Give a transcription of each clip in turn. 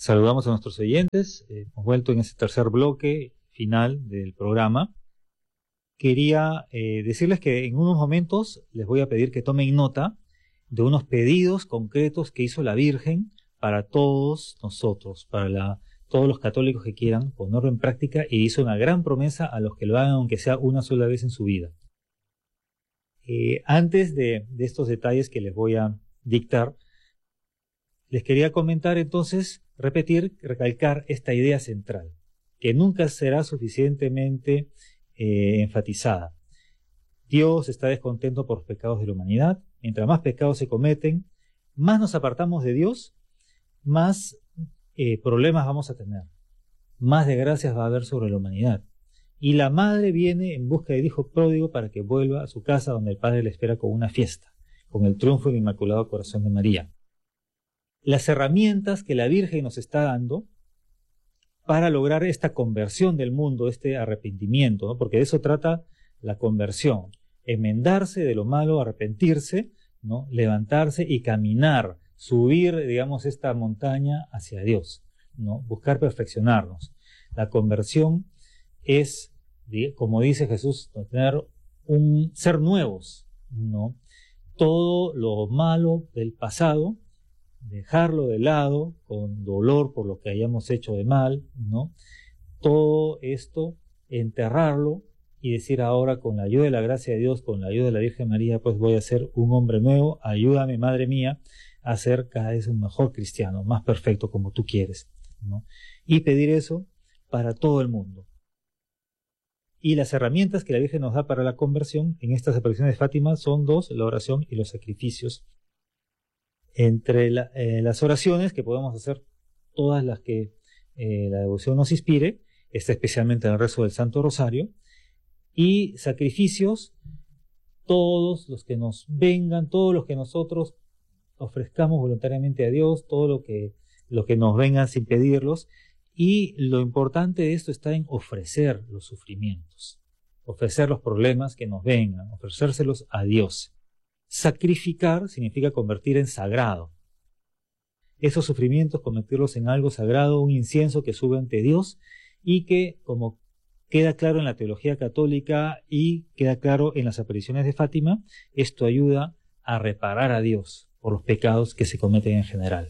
Saludamos a nuestros oyentes. Hemos vuelto en este tercer bloque final del programa. Quería decirles que en unos momentos les voy a pedir que tomen nota de unos pedidos concretos que hizo la Virgen para todos nosotros, para todos los católicos que quieran ponerlo en práctica, y hizo una gran promesa a los que lo hagan, aunque sea una sola vez en su vida. Antes de estos detalles que les voy a dictar, les quería comentar entonces, recalcar esta idea central, que nunca será suficientemente enfatizada. Dios está descontento por los pecados de la humanidad. Mientras más pecados se cometen, más nos apartamos de Dios, más problemas vamos a tener, más desgracias va a haber sobre la humanidad. Y la madre viene en busca del hijo pródigo para que vuelva a su casa, donde el padre le espera con una fiesta, con el triunfo del Inmaculado Corazón de María. Las herramientas que la Virgen nos está dando para lograr esta conversión del mundo, este arrepentimiento, ¿no? Porque de eso trata la conversión: enmendarse de lo malo, arrepentirse, ¿no? Levantarse y caminar, subir, digamos, esta montaña hacia Dios, ¿no? Buscar perfeccionarnos. La conversión es, como dice Jesús, tener ser nuevos, ¿no? Todo lo malo del pasado, dejarlo de lado con dolor por lo que hayamos hecho de mal, ¿no? Todo esto, enterrarlo y decir: ahora, con la ayuda de la gracia de Dios, con la ayuda de la Virgen María, pues voy a ser un hombre nuevo. Ayúdame, Madre mía, a ser cada vez un mejor cristiano, más perfecto como tú quieres, ¿no? Y pedir eso para todo el mundo. Y las herramientas que la Virgen nos da para la conversión en estas apariciones de Fátima son dos: la oración y los sacrificios. Entre las oraciones, que podemos hacer todas las que la devoción nos inspire, está especialmente el rezo del Santo Rosario, y sacrificios, todos los que nos vengan, todos los que nosotros ofrezcamos voluntariamente a Dios, todo lo que nos vengan sin pedirlos. Y lo importante de esto está en ofrecer los sufrimientos, ofrecer los problemas que nos vengan, ofrecérselos a Dios. Sacrificar significa convertir en sagrado esos sufrimientos, convertirlos en algo sagrado, un incienso que sube ante Dios, y que, como queda claro en la teología católica y queda claro en las apariciones de Fátima, esto ayuda a reparar a Dios por los pecados que se cometen en general.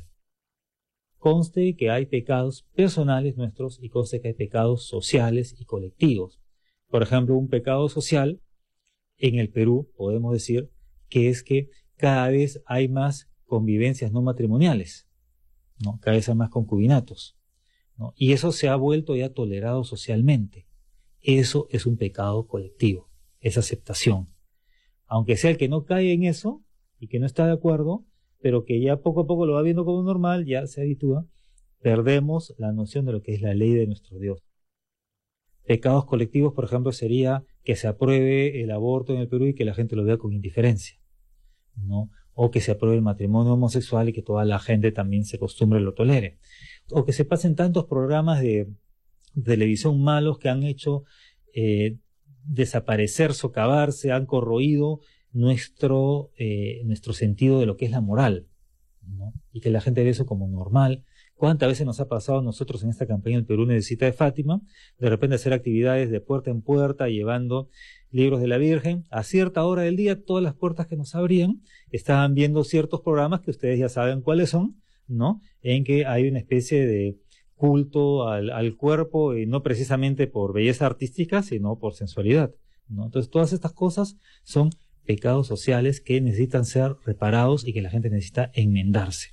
Conste que hay pecados personales nuestros y conste que hay pecados sociales y colectivos. Por ejemplo, un pecado social en el Perú, podemos decir, que es que cada vez hay más convivencias no matrimoniales, ¿no? Cada vez hay más concubinatos, ¿no? Y eso se ha vuelto ya tolerado socialmente. Eso es un pecado colectivo, es aceptación. Aunque sea el que no cae en eso y que no está de acuerdo, pero que ya poco a poco lo va viendo como normal, ya se habitúa, perdemos la noción de lo que es la ley de nuestro Dios. Pecados colectivos, por ejemplo, sería que se apruebe el aborto en el Perú y que la gente lo vea con indiferencia, ¿no? O que se apruebe el matrimonio homosexual y que toda la gente también se acostumbre y lo tolere. O que se pasen tantos programas de televisión malos que han hecho desaparecer, socavarse, han corroído nuestro sentido de lo que es la moral, ¿no? Y que la gente ve eso como normal. ¿Cuántas veces nos ha pasado a nosotros en esta campaña El Perú Necesita de Fátima, de repente hacer actividades de puerta en puerta, llevando libros de la Virgen? A cierta hora del día, todas las puertas que nos abrían estaban viendo ciertos programas que ustedes ya saben cuáles son, ¿no? En que hay una especie de culto al cuerpo, y no precisamente por belleza artística, sino por sensualidad, ¿no? Entonces, todas estas cosas son pecados sociales que necesitan ser reparados y que la gente necesita enmendarse.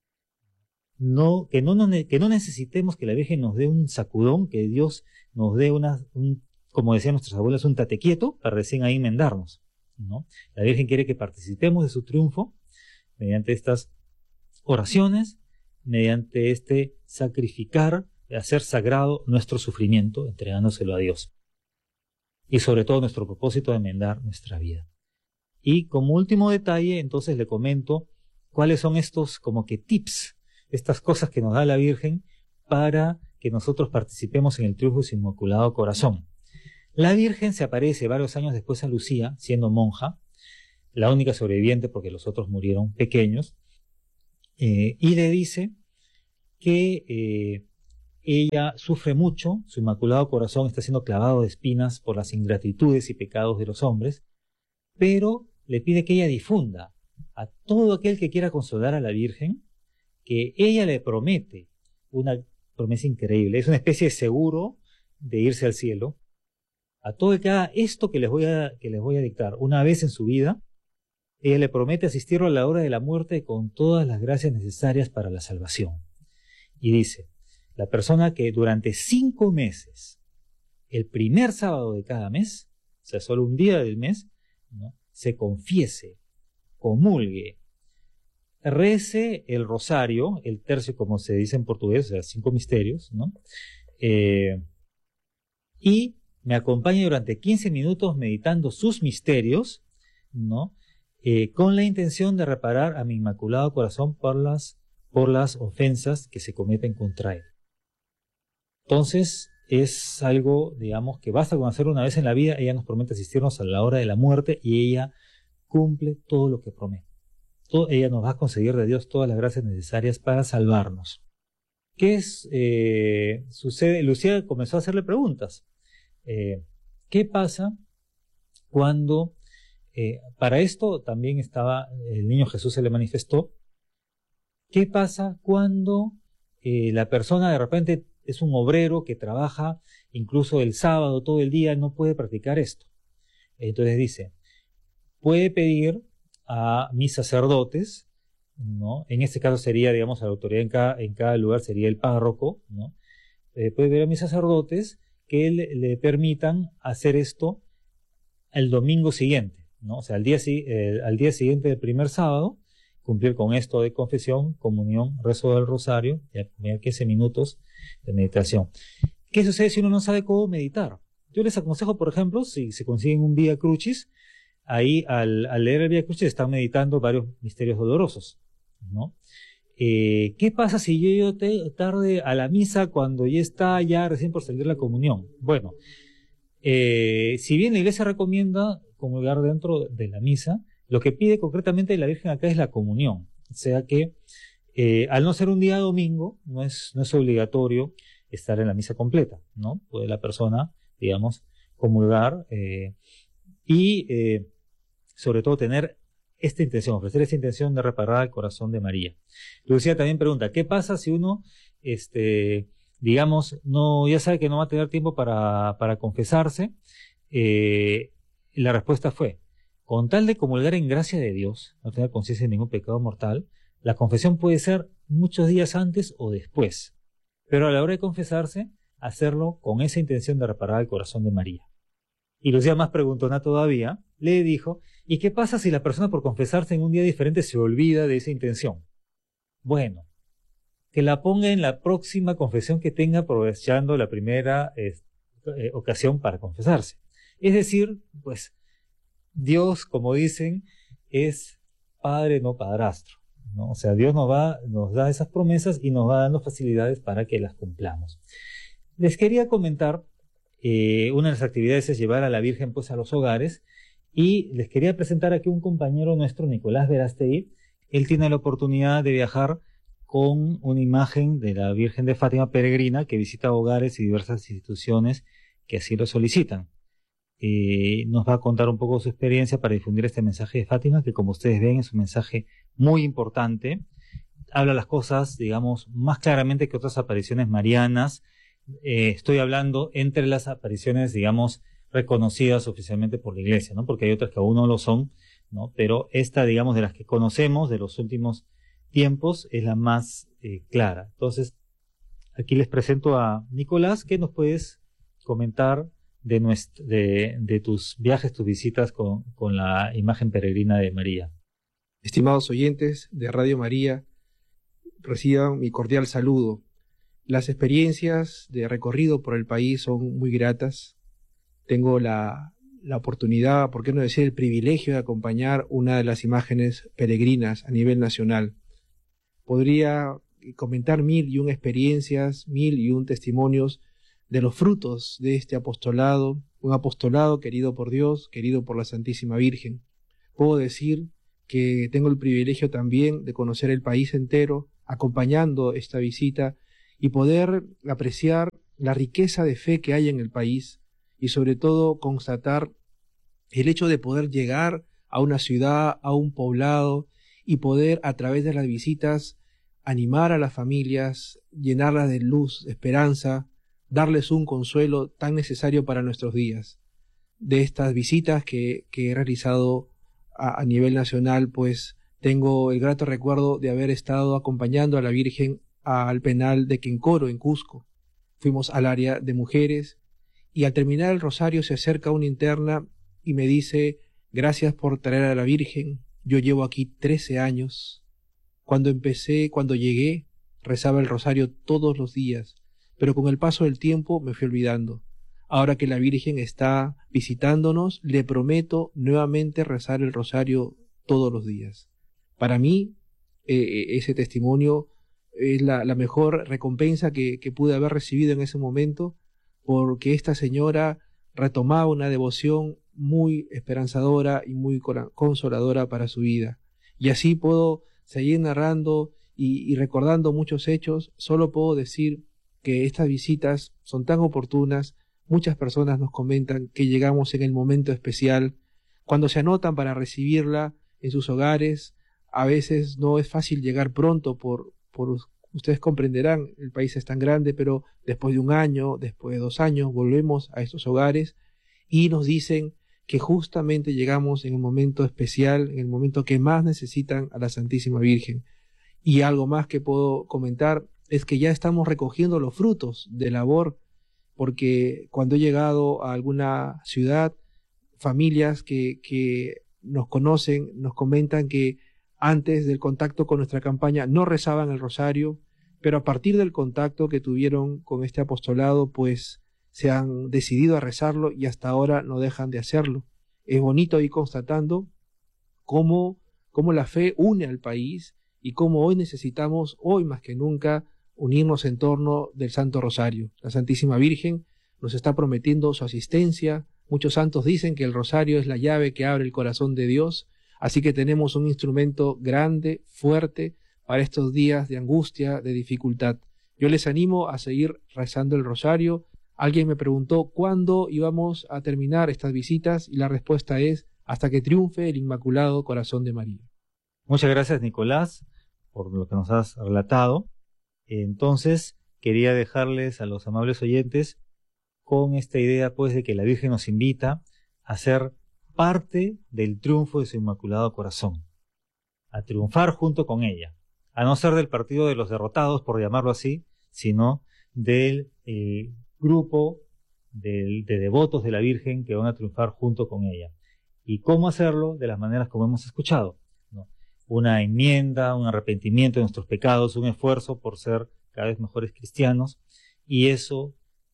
Que no necesitemos que la Virgen nos dé un sacudón, que Dios nos dé como decían nuestras abuelas, un tate quieto para recién ahí enmendarnos, ¿no? La Virgen quiere que participemos de su triunfo mediante estas oraciones, mediante este sacrificar, hacer sagrado nuestro sufrimiento, entregándoselo a Dios. Y sobre todo nuestro propósito de enmendar nuestra vida. Y como último detalle, entonces le comento cuáles son estos como que tips, estas cosas que nos da la Virgen para que nosotros participemos en el triunfo de su Inmaculado Corazón. La Virgen se aparece varios años después a Lucía, siendo monja, la única sobreviviente porque los otros murieron pequeños, y le dice que ella sufre mucho, su inmaculado corazón está siendo clavado de espinas por las ingratitudes y pecados de los hombres, pero le pide que ella difunda a todo aquel que quiera consolar a la Virgen, que ella le promete una promesa increíble, es una especie de seguro de irse al cielo, a todo el que haga esto que les voy a dictar una vez en su vida. Ella le promete asistirlo a la hora de la muerte con todas las gracias necesarias para la salvación. Y dice, la persona que durante 5 meses, el primer sábado de cada mes, o sea, solo un día del mes, ¿no?, se confiese, comulgue, rece el rosario, el tercio como se dice en portugués, o sea, 5 misterios, ¿no? Y me acompañe durante 15 minutos meditando sus misterios, ¿no?, con la intención de reparar a mi inmaculado corazón por las ofensas que se cometen contra él. Entonces, es algo, digamos, que basta con hacer una vez en la vida. Ella nos promete asistirnos a la hora de la muerte y ella cumple todo lo que promete. Ella nos va a conseguir de Dios todas las gracias necesarias para salvarnos. ¿Qué sucede? Lucía comenzó a hacerle preguntas. ¿Qué pasa cuando... para esto también estaba, el niño Jesús se le manifestó. ¿Qué pasa cuando la persona de repente es un obrero que trabaja incluso el sábado todo el día, no puede practicar esto? Entonces dice, puede pedir a mis sacerdotes, ¿no? En este caso sería, digamos, la autoridad en cada lugar sería el párroco, ¿no? Puede pedir a mis sacerdotes que le permitan hacer esto el domingo siguiente, ¿no? O sea, al día siguiente del primer sábado, cumplir con esto de confesión, comunión, rezo del rosario, y 15 minutos de meditación. ¿Qué sucede si uno no sabe cómo meditar? Yo les aconsejo, por ejemplo, si se consiguen un Vía Crucis, ahí al leer el Vía Crucis están meditando varios misterios dolorosos, ¿no? ¿Qué pasa si yo llego tarde a la misa cuando ya está recién por salir la comunión? Bueno, si bien la Iglesia recomienda comulgar dentro de la misa, lo que pide concretamente la Virgen acá es la comunión. O sea que al no ser un día domingo, no es obligatorio estar en la misa completa, ¿no? Puede la persona, digamos, comulgar y sobre todo tener esta intención, ofrecer esta intención de reparar el corazón de María. Lucía también pregunta, ¿qué pasa si uno, digamos, ya sabe que no va a tener tiempo para confesarse? La respuesta fue, con tal de comulgar en gracia de Dios, no tener conciencia de ningún pecado mortal, la confesión puede ser muchos días antes o después, pero a la hora de confesarse, hacerlo con esa intención de reparar el corazón de María. Y Lucía, más preguntona todavía, le dijo, ¿y qué pasa si la persona por confesarse en un día diferente se olvida de esa intención? Bueno, que la ponga en la próxima confesión que tenga, aprovechando la primera ocasión para confesarse. Es decir, pues, Dios, como dicen, es padre, no padrastro, ¿no? O sea, Dios nos da esas promesas y nos va dando facilidades para que las cumplamos. Les quería comentar, una de las actividades es llevar a la Virgen pues a los hogares, y les quería presentar aquí un compañero nuestro, Nicolás Verástegui. Él tiene la oportunidad de viajar con una imagen de la Virgen de Fátima peregrina que visita hogares y diversas instituciones que así lo solicitan. Nos va a contar un poco su experiencia para difundir este mensaje de Fátima, que como ustedes ven es un mensaje muy importante. Habla las cosas, digamos, más claramente que otras apariciones marianas. Estoy hablando entre las apariciones, digamos, reconocidas oficialmente por la Iglesia, ¿no? Porque hay otras que aún no lo son, ¿no? Pero esta, digamos, de las que conocemos de los últimos tiempos es la más clara. Entonces, aquí les presento a Nicolás, que nos puedes comentar de tus viajes, tus visitas con la imagen peregrina de María. Estimados oyentes de Radio María, reciban mi cordial saludo. Las experiencias de recorrido por el país son muy gratas. Tengo la oportunidad, por qué no decir el privilegio, de acompañar una de las imágenes peregrinas a nivel nacional. Podría comentar 1001 experiencias, 1001 testimonios de los frutos de este apostolado, un apostolado querido por Dios, querido por la Santísima Virgen. Puedo decir que tengo el privilegio también de conocer el país entero acompañando esta visita y poder apreciar la riqueza de fe que hay en el país y sobre todo constatar el hecho de poder llegar a una ciudad, a un poblado y poder a través de las visitas animar a las familias, llenarlas de luz, de esperanza, darles un consuelo tan necesario para nuestros días. De estas visitas que he realizado a nivel nacional, pues tengo el grato recuerdo de haber estado acompañando a la Virgen al penal de Quencoro, en Cusco. Fuimos al área de mujeres y al terminar el rosario se acerca una interna y me dice: gracias por traer a la Virgen, yo llevo aquí 13 años. Cuando llegué, rezaba el rosario todos los días, pero con el paso del tiempo me fui olvidando. Ahora que la Virgen está visitándonos, le prometo nuevamente rezar el rosario todos los días. Para mí, ese testimonio es la mejor recompensa que pude haber recibido en ese momento, porque esta señora retomaba una devoción muy esperanzadora y muy consoladora para su vida. Y así puedo seguir narrando y recordando muchos hechos. Solo puedo decir que estas visitas son tan oportunas. Muchas personas nos comentan que llegamos en el momento especial. Cuando se anotan para recibirla en sus hogares, a veces no es fácil llegar pronto ustedes comprenderán, el país es tan grande, pero después de un año, después de 2 años, volvemos a estos hogares y nos dicen que justamente llegamos en el momento especial, en el momento que más necesitan a la Santísima Virgen. Y algo más que puedo comentar es que ya estamos recogiendo los frutos de labor, porque cuando he llegado a alguna ciudad, familias que nos conocen, nos comentan que antes del contacto con nuestra campaña no rezaban el rosario, pero a partir del contacto que tuvieron con este apostolado, pues se han decidido a rezarlo y hasta ahora no dejan de hacerlo. Es bonito ir constatando cómo la fe une al país y cómo hoy necesitamos, hoy más que nunca, unirnos en torno del Santo Rosario. La Santísima Virgen nos está prometiendo su asistencia. Muchos santos dicen que el rosario es la llave que abre el corazón de Dios, así que tenemos un instrumento grande, fuerte, para estos días de angustia, de dificultad. Yo les animo a seguir rezando el rosario. Alguien me preguntó cuándo íbamos a terminar estas visitas y la respuesta es hasta que triunfe el Inmaculado Corazón de María. Muchas gracias, Nicolás, por lo que nos has relatado. Entonces, quería dejarles a los amables oyentes con esta idea, pues, de que la Virgen nos invita a ser parte del triunfo de su Inmaculado Corazón, a triunfar junto con ella, a no ser del partido de los derrotados, por llamarlo así, sino del grupo de devotos de la Virgen que van a triunfar junto con ella. ¿Y cómo hacerlo? De las maneras como hemos escuchado, ¿no? Una enmienda, un arrepentimiento de nuestros pecados, un esfuerzo por ser cada vez mejores cristianos, y eso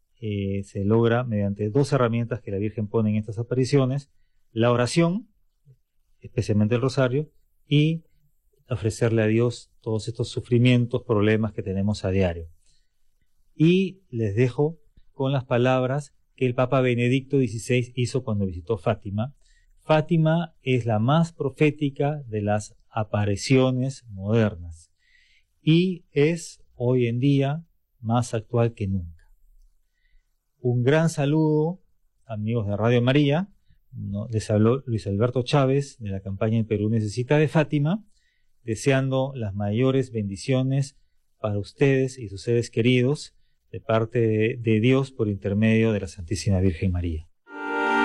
se logra mediante 2 herramientas que la Virgen pone en estas apariciones: la oración, especialmente el rosario, y ofrecerle a Dios todos estos sufrimientos, problemas que tenemos a diario. Y les dejo con las palabras que el Papa Benedicto XVI hizo cuando visitó Fátima. Fátima es la más profética de las apariciones modernas y es hoy en día más actual que nunca. Un gran saludo, amigos de Radio María. Les habló Luis Alberto Chávez de la campaña El Perú Necesita de Fátima, deseando las mayores bendiciones para ustedes y sus seres queridos de parte de Dios por intermedio de la Santísima Virgen María.